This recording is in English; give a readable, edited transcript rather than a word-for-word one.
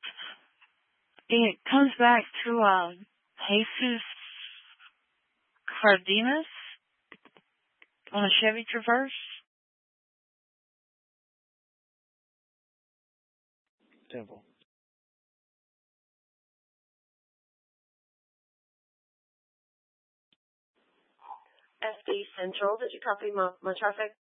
It comes back to Jesus Cardenas on a Chevy Traverse. Temple. SD Central, did you copy my traffic?